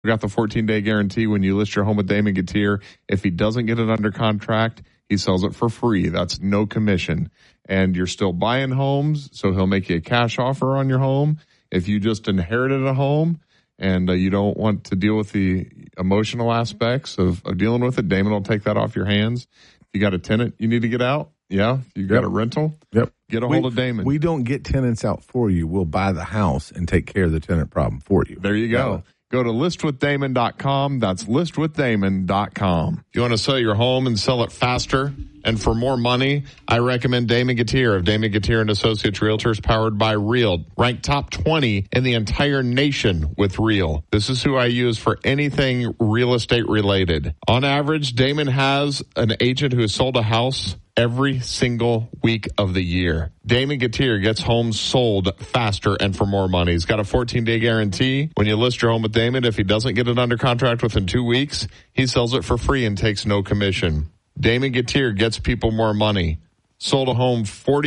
We got the 14-day guarantee when you list your home with Damon Gutierrez. If he doesn't get it under contract, he sells it for free. That's no commission. And you're still buying homes, so he'll make you a cash offer on your home. If you just inherited a home and you don't want to deal with the emotional aspects of dealing with it, Damon will take that off your hands. If you got a tenant you need to get out, if you got a rental, get a hold of Damon. We don't get tenants out for you. We'll buy the house and take care of the tenant problem for you. There you go. Go to listwithdamon.com. That's listwithdamon.com. If you want to sell your home and sell it faster and for more money, I recommend Damon Gutierrez of Damon Gutierrez & Associates Realtors, powered by Real. Ranked top 20 in the entire nation with Real. This is who I use for anything real estate related. On average, Damon has an agent who has sold a house every single week of the year. Damon Gutierrez gets homes sold faster and for more money. He's got a 14-day guarantee. When you list your home with Damon, if he doesn't get it under contract within 2 weeks, he sells it for free and takes no commission. Damon Gutierrez gets people more money. Sold a home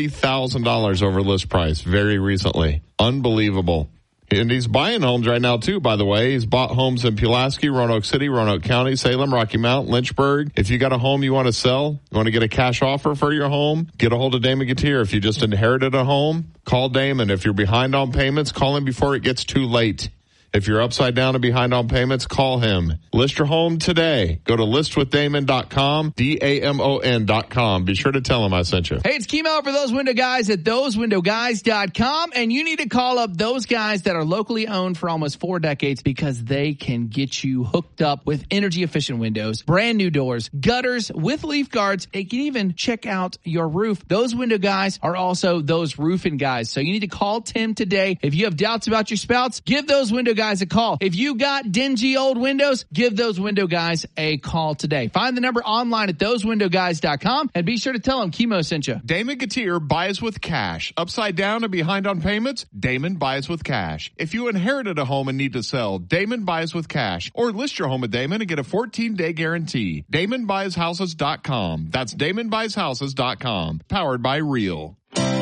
$40,000 over list price very recently. Unbelievable. And he's buying homes right now, too, by the way. He's bought homes in Pulaski, Roanoke City, Roanoke County, Salem, Rocky Mount, Lynchburg. If you got a home you want to sell, you want to get a cash offer for your home, get a hold of Damon Gutierrez. If you just inherited a home, call Damon. If you're behind on payments, call him before it gets too late. If you're upside down and behind on payments, call him. List your home today. Go to listwithdamon.com, DAMON.com. Be sure to tell him I sent you. Hey, it's Kimo for Those Window Guys at thosewindowguys.com, and you need to call up those guys that are locally owned for almost 4 decades because they can get you hooked up with energy-efficient windows, brand new doors, gutters with leaf guards. They can even check out your roof. Those Window Guys are also those roofing guys, so you need to call Tim today. If you have doubts about your spouts, give those window guys a call. If you got dingy old windows, give those window guys a call today. Find the number online at thosewindowguys.com and be sure to tell them Kimo sent you. Damon Gutierrez buys with cash. Upside down and behind on payments, Damon buys with cash. If you inherited a home and need to sell, Damon buys with cash. Or list your home with Damon and get a 14-day guarantee. DamonBuysHouses.com. That's DamonBuysHouses.com. Powered by Real.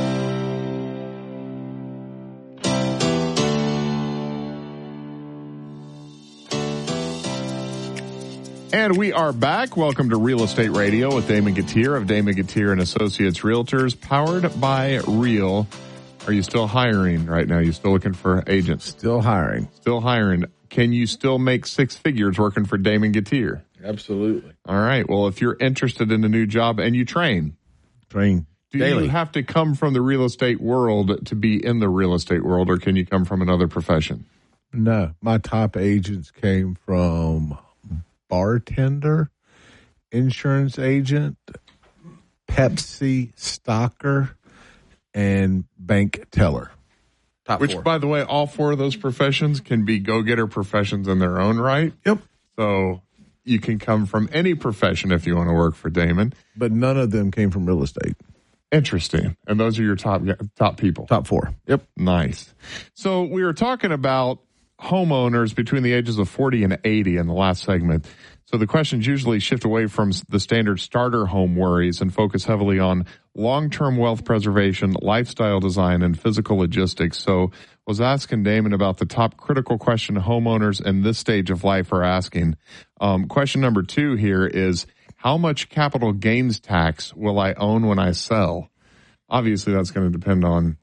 And we are back. Welcome to Real Estate Radio with Damon Gutierrez of Damon Gutierrez & Associates Realtors, powered by Real. Are you still hiring right now? You still looking for agents? Still hiring. Still hiring. Can you still make 6 figures working for Damon Gutierrez? Absolutely. All right. Well, if you're interested in a new job and you train daily. You have to come from the real estate world to be in the real estate world, or can you come from another profession? No. My top agents came from bartender, insurance agent, Pepsi stocker, and bank teller. Which, by the way, all 4 of those professions can be go-getter professions in their own right. Yep. So you can come from any profession if you want to work for Damon. But none of them came from real estate. Interesting. And those are your top people. Top 4. Yep. Nice. So we were talking about homeowners between the ages of 40 and 80 in the last segment. So the questions usually shift away from the standard starter home worries and focus heavily on long-term wealth preservation, lifestyle design, and physical logistics. So I was asking Damon about the top critical question homeowners in this stage of life are asking. Question number 2 here is, how much capital gains tax will I own when I sell? Obviously, that's going to depend on,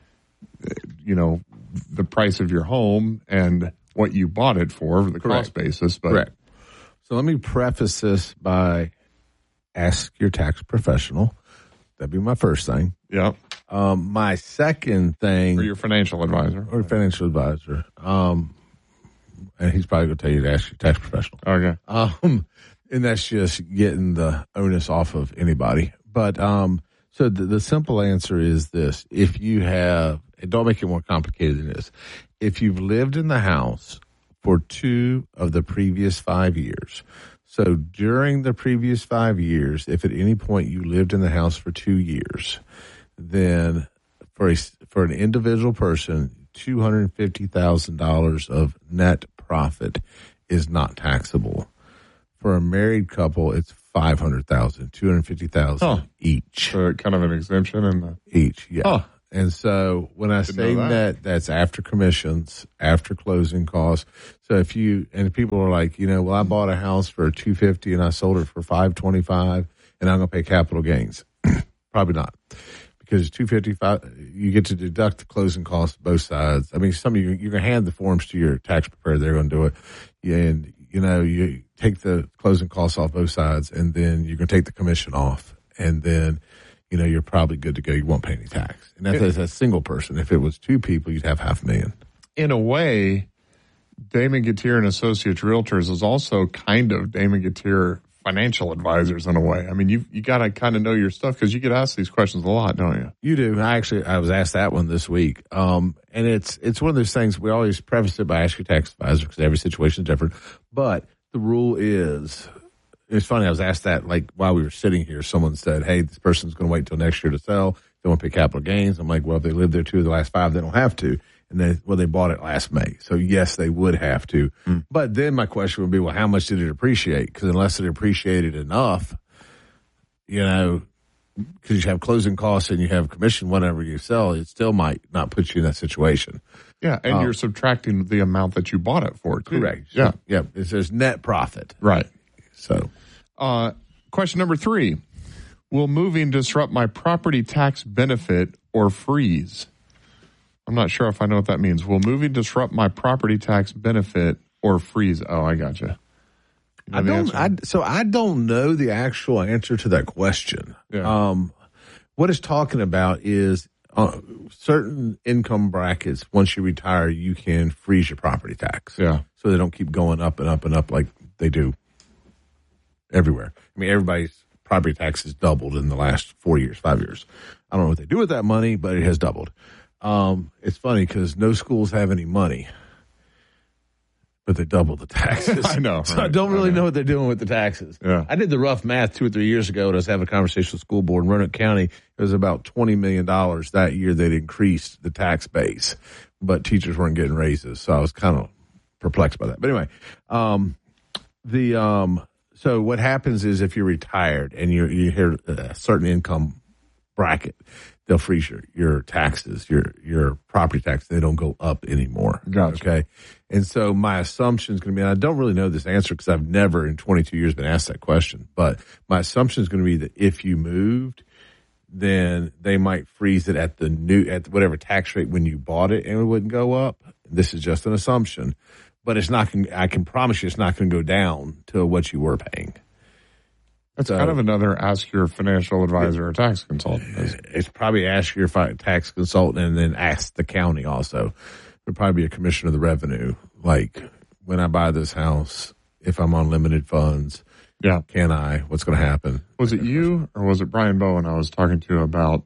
the price of your home and what you bought it for, the cost basis. But correct. So let me preface this by ask your tax professional. That'd be my first thing. Yeah. My second thing. Or your financial advisor. Or financial advisor. And he's probably going to tell you to ask your tax professional. Okay. And that's just getting the onus off of anybody. But so the simple answer is this. If you have, and don't make it more complicated than this, if you've lived in the house for 2 of the previous 5 years, so during the previous 5 years, if at any point you lived in the house for 2 years, then for an individual person, $250,000 of net profit is not taxable. For a married couple, it's $500,000, $250,000 each. So kind of an exemption in the each, yeah. And so when I say net, that's after commissions, after closing costs. So if people are like, well, I bought a house for $250 and I sold it for $525 and I'm going to pay capital gains. Probably not. Because $255, you get to deduct the closing costs both sides. I mean, some of you're going to hand the forms to your tax preparer; they're going to do it, and you take the closing costs off both sides, and then you're going to take the commission off, and then you're probably good to go. You won't pay any tax, and that's a single person. If it was two people, you'd have $500,000. In a way, Damon Gutierrez and Associates Realtors is also kind of Damon Gutierrez financial advisors in a way. I mean, you got to kind of know your stuff because you get asked these questions a lot, don't you? You do. I was asked that one this week. And it's one of those things we always preface it by asking your tax advisor because every situation is different. But the rule is, it's funny, I was asked that like while we were sitting here, someone said, hey, this person's going to wait till next year to sell. They won't pay capital gains. I'm like, well, if they lived there 2 of the last 5, they don't have to. And they bought it last May. So, yes, they would have to. But then my question would be, well, how much did it appreciate? Because unless it appreciated enough, because you have closing costs and you have commission whenever you sell, it still might not put you in that situation. Yeah, and you're subtracting the amount that you bought it for, too. Correct. Yeah. Yeah, it says net profit. Right. So, question number 3. Will moving disrupt my property tax benefit or freeze? I'm not sure if I know what that means. Will moving disrupt my property tax benefit or freeze? Oh, I got you. I don't know the actual answer to that question. Yeah. What it's talking about is certain income brackets. Once you retire, you can freeze your property tax. Yeah. So they don't keep going up and up and up like they do everywhere. I mean, everybody's property tax has doubled in the last 4 years, 5 years. I don't know what they do with that money, but it has doubled. It's funny because no schools have any money, but they double the taxes. I know. So right? I don't really know what they're doing with the taxes. Yeah. I did the rough math 2 or 3 years ago, and I was having a conversation with the school board in Roanoke County. It was about $20 million that year they'd increased the tax base, but teachers weren't getting raises. So I was kind of perplexed by that. But anyway, so what happens is if you're retired and you hit a certain income bracket, they'll freeze your taxes, your property tax. They don't go up anymore. Gotcha. Okay. And so my assumption is going to be, and I don't really know this answer because I've never in 22 years been asked that question, but my assumption is going to be that if you moved, then they might freeze it at whatever tax rate when you bought it and it wouldn't go up. This is just an assumption, but it's not, I can promise you it's not going to go down to what you were paying. That's kind of another ask your financial advisor or tax consultant. It's probably ask your tax consultant and then ask the county also. There'd probably be a commissioner of the revenue. Like, when I buy this house, if I'm on limited funds, what's going to happen? Was it you or was it Brian Bowen I was talking to about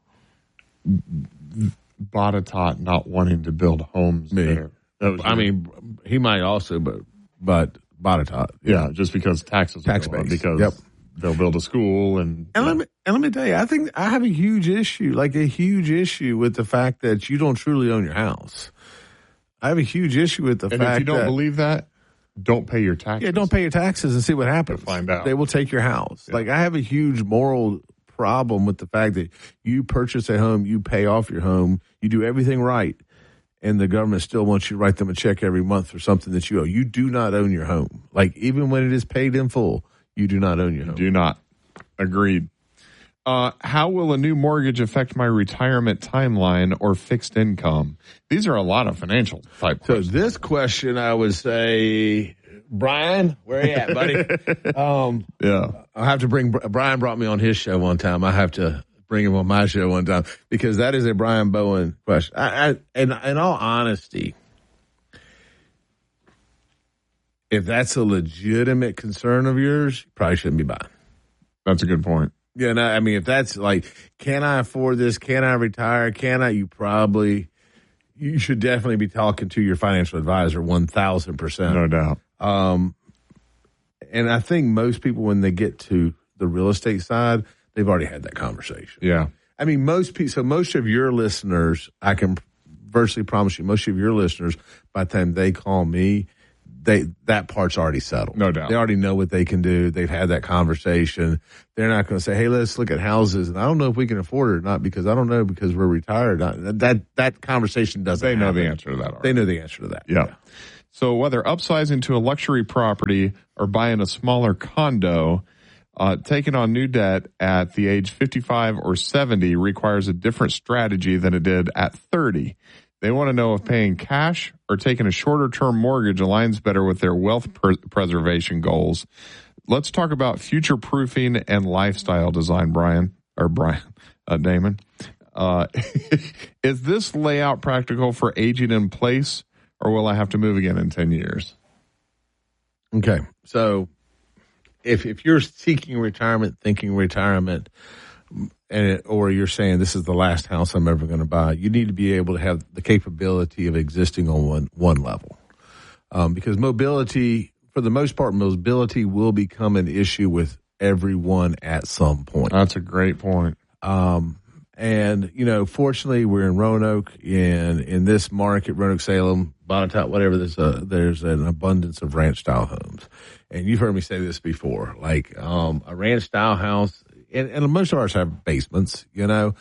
Botetourt not wanting to build homes there? I mean, he might also, but Botetourt. Yeah, just because tax base. Because they'll build a school and let me tell you, I think I have a huge issue with the fact that you don't truly own your house. I have a huge issue with the fact that if you don't believe that, don't pay your taxes. Yeah, don't pay your taxes and see what happens. You'll find out. They will take your house. Yeah. Like, I have a huge moral problem with the fact that you purchase a home, you pay off your home, you do everything right, and the government still wants you to write them a check every month for something that you owe. You do not own your home. Like, even when it is paid in full, you do not own your home. Do not. Agreed. How will a new mortgage affect my retirement timeline or fixed income? These are a lot of financial type questions. So this question, I would say, Brian, where are you at, buddy? I'll have to bring, Brian brought me on his show one time. I have to bring him on my show one time because that is a Brian Bowen question. In all honesty, if that's a legitimate concern of yours, you probably shouldn't be buying. That's a good point. Yeah, no, I mean, if that's like, can I afford this? Can I retire? Can I? You should definitely be talking to your financial advisor 1,000%. No doubt. And I think most people, when they get to the real estate side, they've already had that conversation. Yeah. I mean, most of your listeners, I can virtually promise you, most of your listeners, by the time they call me, that part's already settled. No doubt. They already know what they can do. They've had that conversation. They're not going to say, hey, let's look at houses. And I don't know if we can afford it or not because I don't know because we're retired. That conversation doesn't They know happen. the answer to that already. They know the answer to that. Yeah. So whether upsizing to a luxury property or buying a smaller condo, taking on new debt at the age 55 or 70 requires a different strategy than it did at 30. They want to know if paying cash or taking a shorter-term mortgage aligns better with their wealth preservation goals. Let's talk about future-proofing and lifestyle design, Damon. Is this layout practical for aging in place, or will I have to move again in 10 years? Okay. So if you're seeking retirement, thinking retirement, or you're saying this is the last house I'm ever going to buy, you need to be able to have the capability of existing on one level. Because mobility, for the most part, mobility will become an issue with everyone at some point. That's a great point. And, fortunately, we're in Roanoke, in this market, Roanoke-Salem, Botetourt, whatever, there's an abundance of ranch-style homes. And you've heard me say this before, like a ranch-style house, and most of ours have basements, but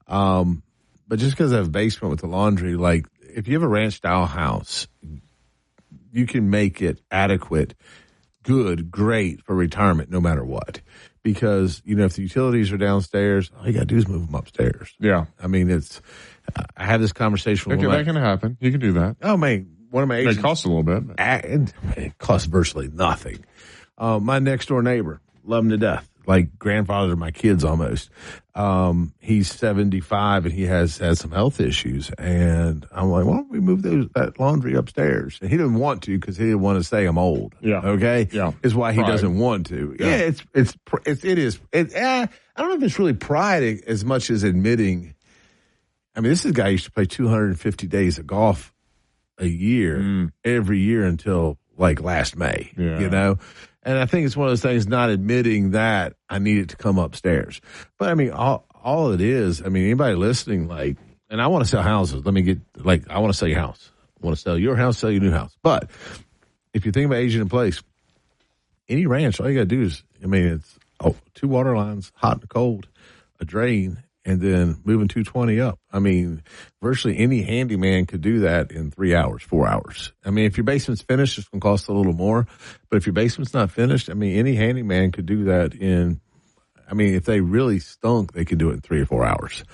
just because I have a basement with the laundry, like if you have a ranch-style house, you can make it adequate, good, great for retirement no matter what. Because, if the utilities are downstairs, all you got to do is move them upstairs. Yeah. I mean, I had this conversation with that can happen. You can do that. Oh, man. One of my agents. It costs a little bit. It costs virtually nothing. My next door neighbor, love him to death. Like grandfather to my kids almost. He's 75 and he has some health issues. And I'm like, why don't we move that laundry upstairs? And he didn't want to because he didn't want to say I'm old. Yeah. Okay. Yeah. Is why he Pride. doesn't want to. Yeah. It is. I don't know if it's really pride as much as admitting. I mean, this is a guy who used to play 250 days of golf a year, every year until like last May, And I think it's one of those things, not admitting that I needed to come upstairs. But I mean, all it is, I mean, anybody listening, and I want to sell houses. I want to sell your house. I want to sell your house, sell your new house. But if you think about aging in place, any ranch, all you got to do is, it's 2 water lines, hot and cold, a drain, and then moving 220 up. I mean, virtually any handyman could do that in 3 hours, 4 hours. I mean, if your basement's finished, it's going to cost a little more. But if your basement's not finished, any handyman could do that if they really stunk, they could do it in 3 or 4 hours.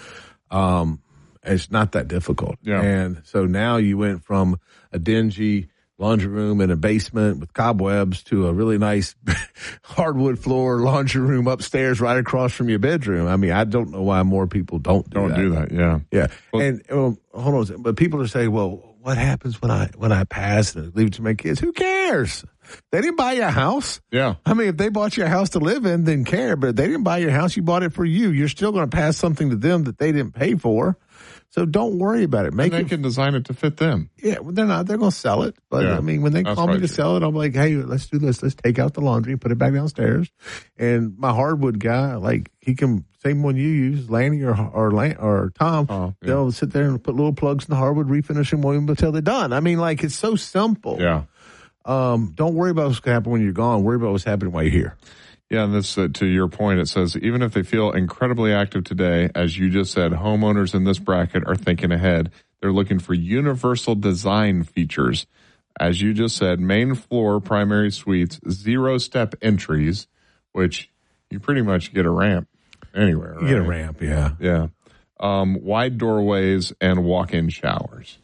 It's not that difficult. Yeah. And so now you went from a dingy laundry room in a basement with cobwebs to a really nice hardwood floor laundry room upstairs right across from your bedroom. I mean, I don't know why more people don't do that. Yeah. Yeah. Well, and hold on. But people are saying, well, what happens when I pass and leave it to my kids? Who cares? They didn't buy you a house. Yeah. I mean, if they bought you a house to live in, then care. But if they didn't buy your house, you bought it for you. You're still going to pass something to them that they didn't pay for. So don't worry about it. They can design it to fit them. Yeah, they're not. They're going to sell it. But, Yeah, when they call me to sell it, I'm like, hey, let's do this. Let's take out the laundry, put it back downstairs. And my hardwood guy, he can, same one you use, Lanny or Tom, they'll sit there and put little plugs in the hardwood, refinish them until they're done. I mean, it's so simple. Yeah. Don't worry about what's going to happen when you're gone. Worry about what's happening while you're here. Yeah, and this, to your point, it says, even if they feel incredibly active today, as you just said, homeowners in this bracket are thinking ahead. They're looking for universal design features. As you just said, main floor primary suites, 0-step entries, which you pretty much get a ramp anywhere, right? You get a ramp, yeah. Yeah. Wide doorways and walk-in showers.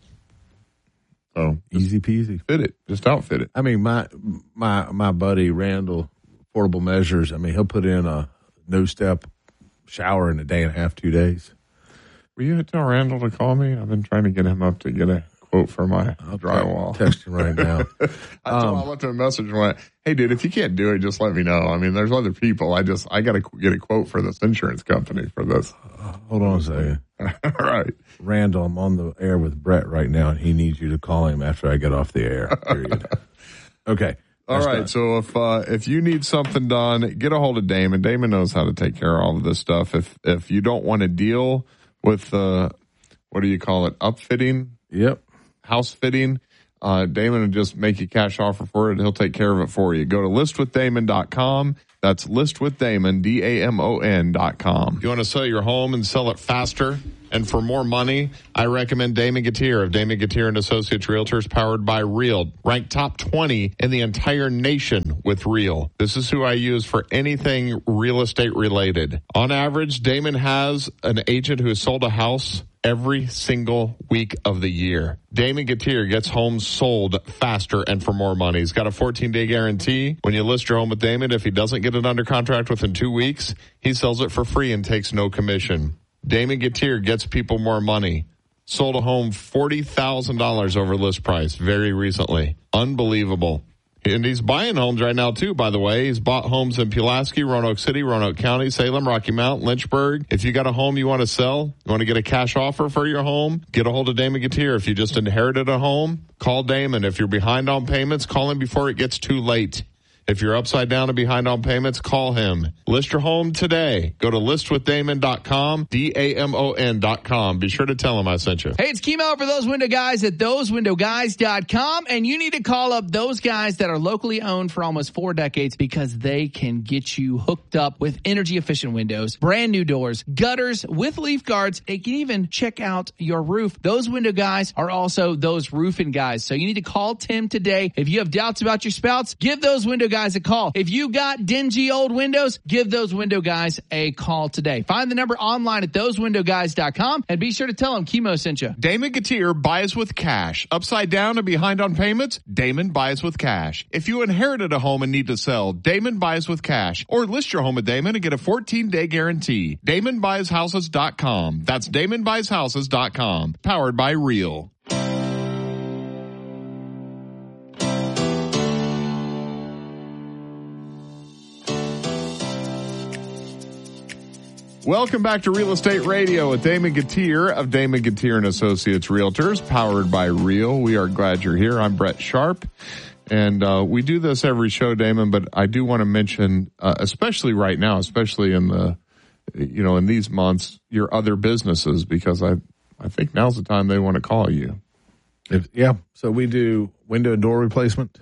So easy peasy. Fit it. Just outfit it. I mean, my buddy Randall, Portable Measures, he'll put in a no-step shower in a day and a half, 2 days. Will you tell Randall to call me? I've been trying to get him up to get a quote for my drywall. Text him right now. I left him a message and went, hey, dude, if you can't do it, just let me know. There's other people. I got to get a quote for this insurance company for this. Hold on a second. All right. Randall, I'm on the air with Brett right now, and he needs you to call him after I get off the air, period. Okay. All right. So if you need something done, get a hold of Damon. Damon knows how to take care of all of this stuff. If you don't want to deal with what do you call it? Upfitting? Yep. House fitting. Damon will just make you cash offer for it. He'll take care of it for you. Go to listwithdamon.com. That's listwithdamon, DAMON.com. If you want to sell your home and sell it faster and for more money, I recommend Damon Gautier of Damon Gautier and Associates Realtors, powered by Real. Ranked top 20 in the entire nation with Real. This is who I use for anything real estate related. On average, Damon has an agent who has sold a house every single week of the year. Damon Gautier gets homes sold faster and for more money. He's got a 14-day guarantee. When you list your home with Damon, if he doesn't get it under contract within 2 weeks, he sells it for free and takes no commission. Damon Gautier gets people more money. Sold a home $40,000 over list price very recently. Unbelievable. And he's buying homes right now, too, by the way. He's bought homes in Pulaski, Roanoke City, Roanoke County, Salem, Rocky Mount, Lynchburg. If you got a home you want to sell, you want to get a cash offer for your home, get a hold of Damon Gautier. If you just inherited a home, call Damon. If you're behind on payments, call him before it gets too late. If you're upside down and behind on payments, call him. List your home today. Go to listwithdamon.com, DAMON.com. Be sure to tell him I sent you. Hey, it's Kimo for Those Window Guys at thosewindowguys.com, and you need to call up those guys that are locally owned for almost 4 decades because they can get you hooked up with energy-efficient windows, brand new doors, gutters with leaf guards. They can even check out your roof. Those Window Guys are also those roofing guys, so you need to call Tim today. If you have doubts about your spouts, give those window guys a call. If you got dingy old windows, give those window guys a call today. Find the number online at thosewindowguys.com and be sure to tell them Kimo sent you. Damon Gautier buys with cash. Upside down and behind on payments? Damon buys with cash. If you inherited a home and need to sell, Damon buys with cash. Or list your home with Damon and get a 14-day guarantee. DamonBuysHouses.com. That's DamonBuysHouses.com. Powered by Real. Welcome back to Real Estate Radio with Damon Gautier of Damon Gautier and Associates Realtors, powered by Real. We are glad you're here. I'm Brett Sharp, and we do this every show, Damon. But I do want to mention, especially right now, especially in the, in these months, your other businesses, because I think now's the time they want to call you. So we do window and door replacement.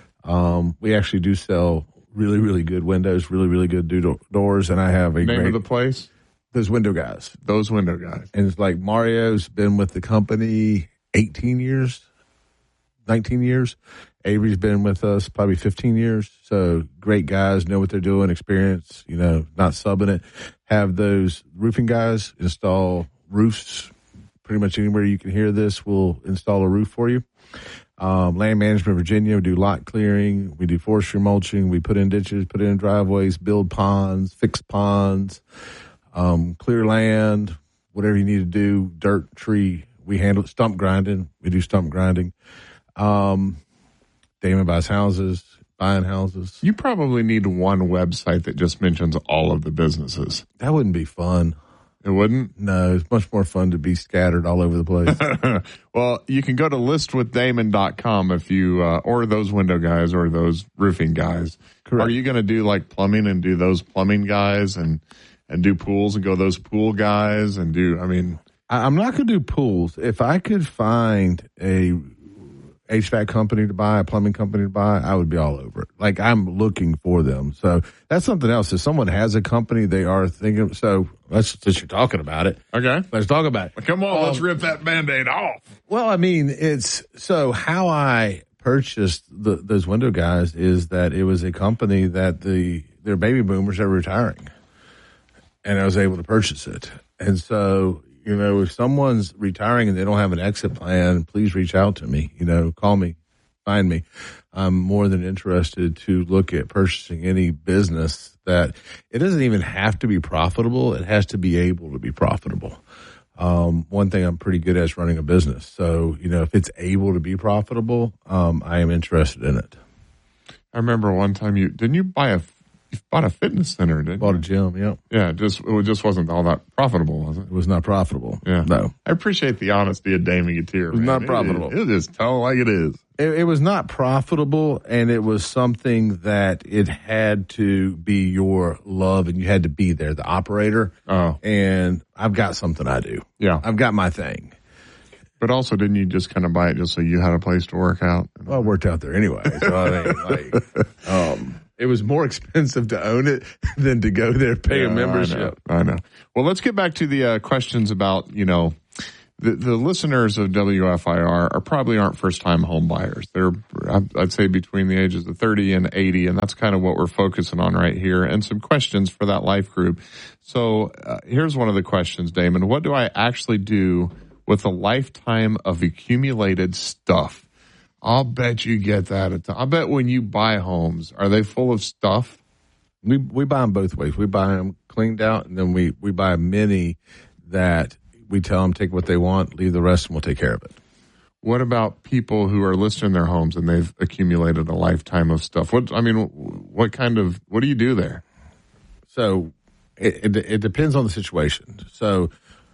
We actually do sell really, really good windows, really, really good doors, and I have a name of the place. Those Window Guys. Those Window Guys. And it's like Mario's been with the company 18 years, 19 years. Avery's been with us probably 15 years. So great guys, know what they're doing, experience, not subbing it. Have those roofing guys install roofs pretty much anywhere you can hear this. We'll install a roof for you. Land management, Virginia, we do lot clearing, we do forestry mulching, we put in ditches, put in driveways, build ponds, fix ponds, clear land, whatever you need to do, dirt, tree, we handle stump grinding, we do stump grinding. Damon buys houses, buying houses. You probably need one website that just mentions all of the businesses. That wouldn't be fun. It wouldn't? No, it's much more fun to be scattered all over the place. Well, you can go to listwithdamon.com if you, or those window guys or those roofing guys. Correct. Are you going to do like plumbing and do those plumbing guys and do pools and go those pool guys and I'm not going to do pools. If I could find a HVAC company to buy, a plumbing company to buy, I would be all over it. Like, I'm looking for them. So that's something else. If someone has a company, they are thinking, so since you're talking about it. Okay. Let's talk about it. Come on, let's rip that Band-Aid off. Well, it's, so how I purchased those window guys is that it was a company that their baby boomers are retiring. And I was able to purchase it. And so, if someone's retiring and they don't have an exit plan, please reach out to me. Call me, find me. I'm more than interested to look at purchasing any business that it doesn't even have to be profitable. It has to be able to be profitable. One thing I'm pretty good at is running a business. So, if it's able to be profitable, I am interested in it. I remember one time you bought a fitness center, didn't you? Bought a gym, yeah. Yeah, it just wasn't all that profitable, was it? It was not profitable. Yeah. No. I appreciate the honesty of Damon Gautier. It was not profitable. It'll just tell like it is. It was not profitable, and it was something that it had to be your love, and you had to be there, the operator. Oh. And I've got something I do. Yeah. I've got my thing. But also, didn't you just kind of buy it just so you had a place to work out? Well, I worked out there anyway. So I mean, it was more expensive to own it than to go there pay a membership. I know. Well, let's get back to the questions about, the listeners of WFIR probably aren't first-time home buyers. They're, I'd say, between the ages of 30 and 80, and that's kind of what we're focusing on right here, and some questions for that life group. So here's one of the questions, Damon. What do I actually do with a lifetime of accumulated stuff? I'll bet you get that. I bet when you buy homes, are they full of stuff? We buy them both ways. We buy them cleaned out, and then we buy many that we tell them take what they want, leave the rest, and we'll take care of it. What about people who are listing their homes and they've accumulated a lifetime of stuff? What do you do there? So it depends on the situation. So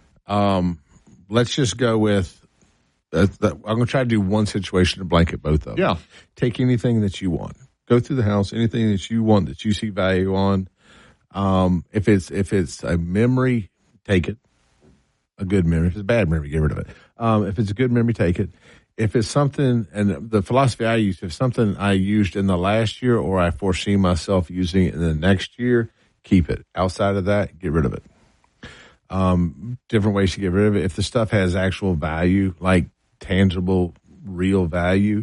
let's just go with, I'm going to try to do one situation to blanket both of them. Yeah. Take anything that you want. Go through the house, anything that you want that you see value on. If it's a memory, take it. A good memory. If it's a bad memory, get rid of it. If it's a good memory, take it. If it's something, and the philosophy I use, if something I used in the last year or I foresee myself using it in the next year, keep it. Outside of that, get rid of it. Different ways to get rid of it. If the stuff has actual value, like tangible, real value,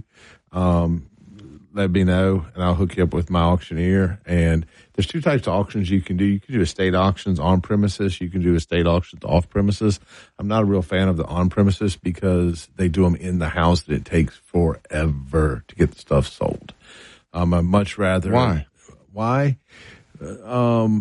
let me know, and I'll hook you up with my auctioneer. And there's two types of auctions you can do. You can do estate auctions on premises. You can do estate auctions off premises. I'm not a real fan of the on premises because they do them in the house and it takes forever to get the stuff sold. I'd much rather. Why? Why? The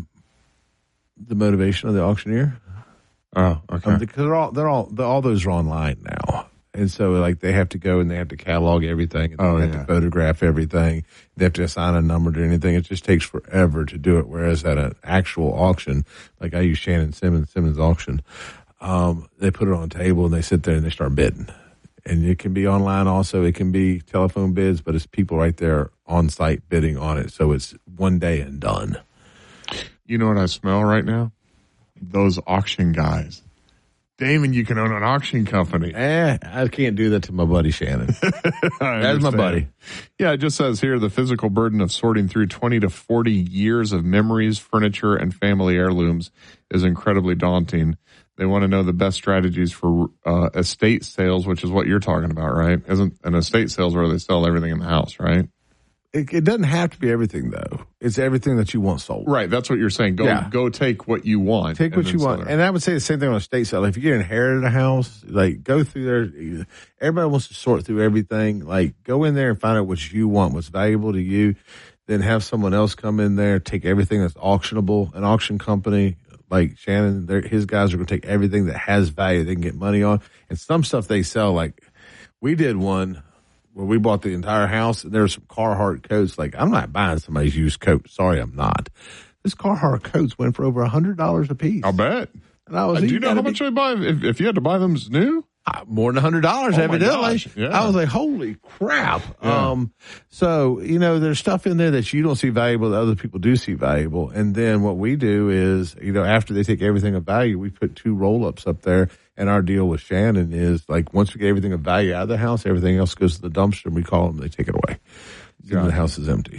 motivation of the auctioneer. Oh, okay. Because all those are online now. And so, like, they have to go and they have to catalog everything. And they have to photograph everything. They have to assign a number to anything. It just takes forever to do it. Whereas at an actual auction, like I use Simmons Auction, they put it on a table and they sit there and they start bidding. And it can be online also. It can be telephone bids, but it's people right there on site bidding on it. So it's one day and done. You know what I smell right now? Those auction guys. Damon, you can own an auction company. I can't do that to my buddy Shannon. That's my buddy. Yeah, it just says here the physical burden of sorting through 20 to 40 years of memories, furniture, and family heirlooms is incredibly daunting. They want to know the best strategies for estate sales, which is what you're talking about, right? Isn't an estate sales where they sell everything in the house, right? It doesn't have to be everything, though. It's everything that you want sold. Right. That's what you're saying. Go take what you want. Take what you want. And I would say the same thing on a estate sale. If you inherited a house, like, go through there. Everybody wants to sort through everything. Like, go in there and find out what you want, what's valuable to you. Then have someone else come in there, take everything that's auctionable. An auction company like Shannon, his guys are going to take everything that has value they can get money on. And some stuff they sell, like, we did one where we bought the entire house, and there were some Carhartt coats. Like, I'm not buying somebody's used coat. Sorry, I'm not. This Carhartt coats went for over $100 a piece. I'll bet. And I was, do you know how much they buy if you had to buy them new? More than $100, evidently. Yeah. I was like, holy crap. Yeah. So, there's stuff in there that you don't see valuable that other people do see valuable. And then what we do is, after they take everything of value, we put 2 roll-ups up there. And our deal with Shannon is, like, once we get everything of value out of the house, everything else goes to the dumpster, and we call them, they take it away. And the house is empty,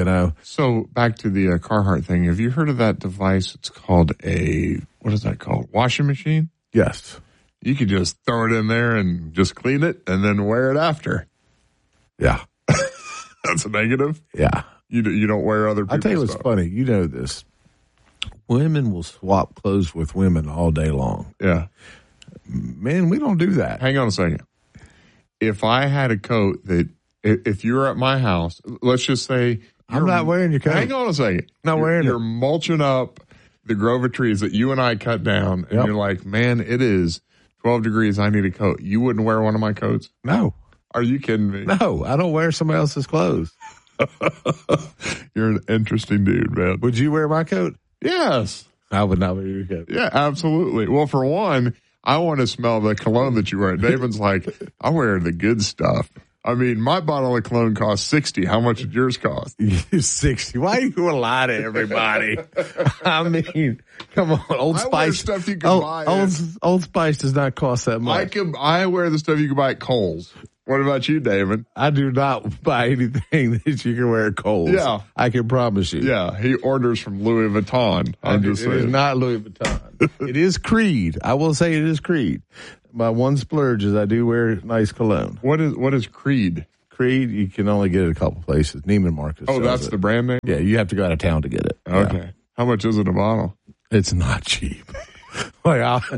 So back to the Carhartt thing. Have you heard of that device? It's called what is that called? Washing machine? Yes. You could just throw it in there and just clean it and then wear it after. Yeah. That's a negative? Yeah. You don't wear other people's I'll tell you what's stuff. funny. You know this. Women will swap clothes with women all day long. Yeah. Men, we don't do that. Hang on a second. If I had a coat that, if you were at my house, let's just say. I'm not wearing your coat. Hang on a second. You're mulching up the Grover trees that you and I cut down, and you're like, man, it is 12 degrees. I need a coat. You wouldn't wear one of my coats? No. Are you kidding me? No, I don't wear somebody else's clothes. You're an interesting dude, man. Would you wear my coat? Yes. I would not wear your coat. Yeah, absolutely. Well, for one, I want to smell the cologne that you wear. David's like, I wear the good stuff. I mean, my bottle of cologne cost $60. How much did yours cost? 60. Why are you going to lie to everybody? I mean, come on, Old Spice. I wear stuff you can buy. Old Spice does not cost that much. I wear the stuff you can buy at Kohl's. What about you, David? I do not buy anything that you can wear at Kohl's. Yeah. I can promise you. Yeah, he orders from Louis Vuitton. It is not Louis Vuitton. It is Creed. I will say it is Creed. My one splurge is I do wear nice cologne. What is Creed? Creed, you can only get it a couple places. Neiman Marcus. Oh, that's the brand name? Yeah, you have to go out of town to get it. Okay. Yeah. How much is it a bottle? It's not cheap. Look,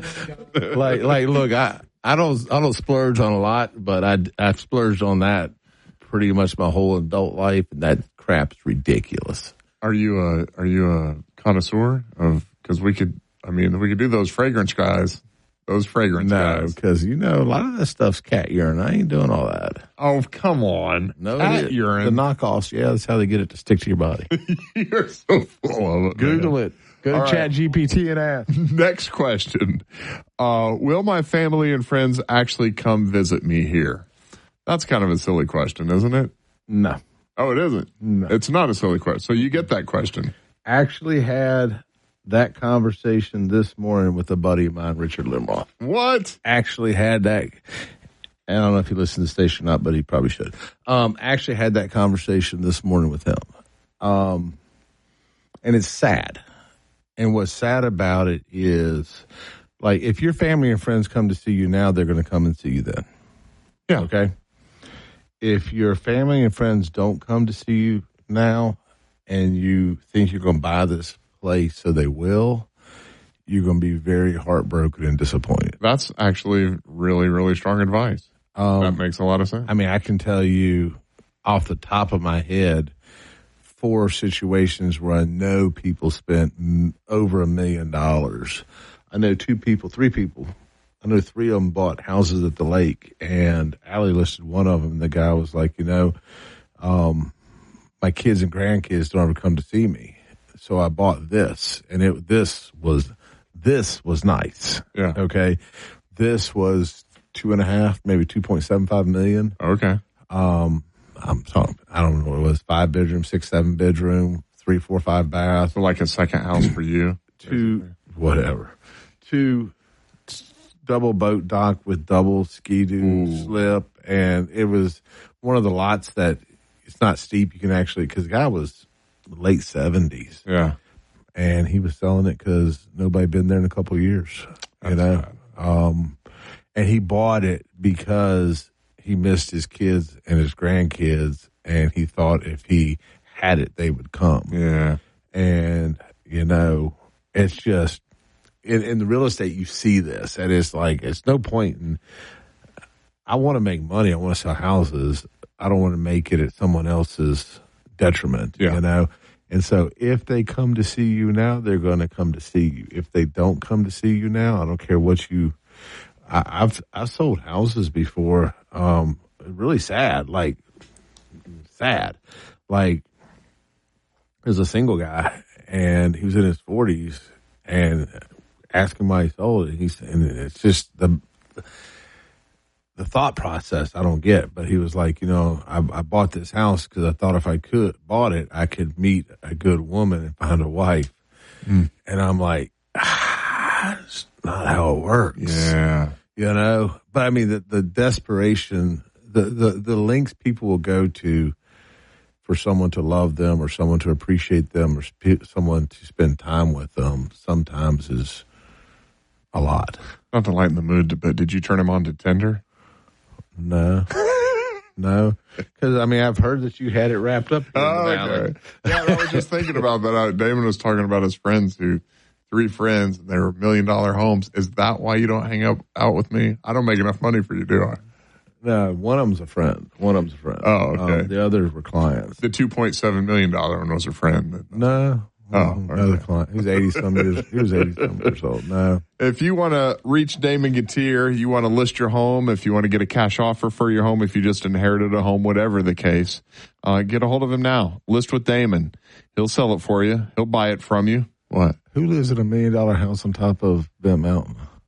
I don't splurge on a lot, but I've splurged on that pretty much my whole adult life, and that crap's ridiculous. Are you a connoisseur of? Because we could do those fragrance guys. Those fragrance guys. No, because, a lot of that stuff's cat urine. I ain't doing all that. Oh, come on. No, cat urine. The knockoffs, yeah, that's how they get it to stick to your body. You're so full of it. Google it. Go to ChatGPT and ask. Next question. Will my family and friends actually come visit me here? That's kind of a silly question, isn't it? No. Oh, it isn't? No. It's not a silly question. So you get that question. Actually had that conversation this morning with a buddy of mine, Richard Limbaugh. What? Actually had that. I don't know if he listens to the station or not, but he probably should. Actually had that conversation this morning with him. And it's sad. And what's sad about it is, like, if your family and friends come to see you now, they're going to come and see you then. Yeah. Okay? If your family and friends don't come to see you now and you think you're going to buy this place so they will, you're going to be very heartbroken and disappointed. That's actually really, really strong advice. That makes a lot of sense. I mean, I can tell you off the top of my head 4 situations where I know people spent over $1 million. I know 3 people. I know 3 of them bought houses at the lake, and Allie listed one of them. The guy was like, my kids and grandkids don't ever come to see me, so I bought this, and this was nice. Yeah. Okay. This was 2.5, maybe 2.75 million. Okay. I'm talking, I don't know what it was, 5 bedroom, 6, 7 bedroom, 3, 4, 5 baths. So like a second house for you? 2 double boat dock with double ski-doo slip. And it was one of the lots that it's not steep. You can actually, because the guy was late 70s. Yeah. And he was selling it because nobody been there in a couple of years. That's sad. And he bought it because he missed his kids and his grandkids, and he thought if he had it, they would come. Yeah. And, it's just, in the real estate, you see this, and it's like, it's no point in, I want to make money. I want to sell houses. I don't want to make it at someone else's detriment, And so if they come to see you now, they're going to come to see you. If they don't come to see you now, I don't care what I've sold houses before. Really sad. Like there's a single guy, and he was in his 40s, and asking why he sold it. And it's just the thought process I don't get. But he was like, I bought this house because I thought if I bought it, I could meet a good woman and find a wife. And I'm like, it's not how it works. Yeah. But I mean, the desperation, the lengths people will go to for someone to love them or someone to appreciate them or someone to spend time with them sometimes is a lot. Not to lighten the mood, but did you turn him on to Tinder? No. No. Because, I've heard that you had it wrapped up. Okay. Yeah, I was just thinking about that. Damon was talking about his friends 3 friends, and they were $1 million homes. Is that why you don't hang out with me? I don't make enough money for you, do I? No, one of them's a friend. Oh, okay. The others were clients. The $2.7 million one was a friend. No. Another client. He was 80-some years old. No. If you want to reach Damon Gatier, you want to list your home, if you want to get a cash offer for your home, if you just inherited a home, whatever the case, get a hold of him now. List with Damon. He'll sell it for you. He'll buy it from you. What? Who lives in $1 million house on top of Bent Mountain?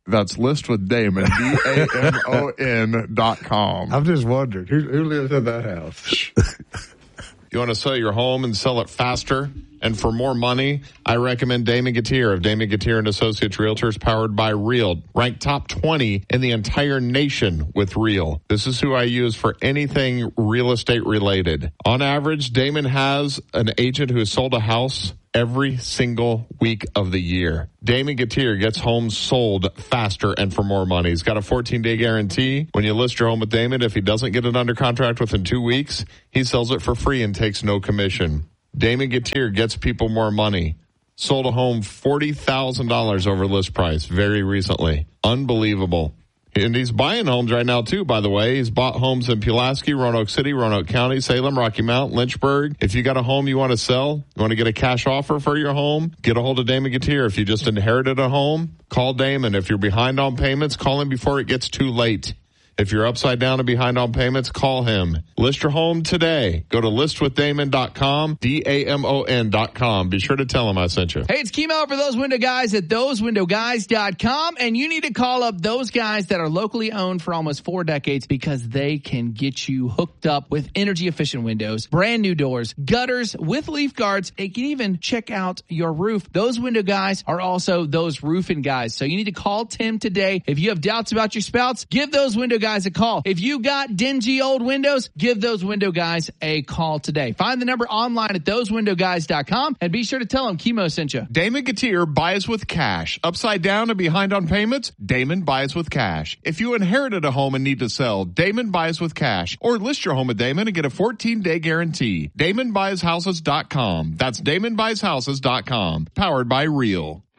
That's listwithdamon, DAMON.com. I'm just wondering, who lives in that house? You want to sell your home and sell it faster and for more money? I recommend Damon Gutierre of Damon Gutierre and Associates Realtors, powered by Real. Ranked top 20 in the entire nation with Real. This is who I use for anything real estate related. On average, Damon has an agent who has sold a house every single week of the year. Damon Gutierre gets homes sold faster and for more money. He's got a 14-day guarantee. When you list your home with Damon, if he doesn't get it under contract within 2 weeks, he sells it for free and takes no commission. Damon Gutierre gets people more money. Sold a home $40,000 over list price very recently. Unbelievable. And he's buying homes right now, too, by the way. He's bought homes in Pulaski, Roanoke City, Roanoke County, Salem, Rocky Mount, Lynchburg. If you got a home you want to sell, you want to get a cash offer for your home, get a hold of Damon Gutierre. If you just inherited a home, call Damon. If you're behind on payments, call him before it gets too late. If you're upside down and behind on payments, call him. List your home today. Go to listwithdamon.com, DAMON.com. Be sure to tell him I sent you. Hey, it's Kimo for Those Window Guys at thosewindowguys.com, and you need to call up those guys that are locally owned for almost 4 decades because they can get you hooked up with energy-efficient windows, brand new doors, gutters with leaf guards. They can even check out your roof. Those Window Guys are also those roofing guys, so you need to call Tim today. If you have doubts about your spouts, give those window guys a call. If you got dingy old windows, give those window guys a call today. Find the number online at thosewindowguys.com and be sure to tell them Kimo sent you. Damon Gutierre buys with cash. Upside down and behind on payments? Damon buys with cash. If you inherited a home and need to sell, Damon buys with cash. Or list your home with Damon and get a 14-day guarantee. DamonBuysHouses.com. That's DamonBuysHouses.com. Powered by Real.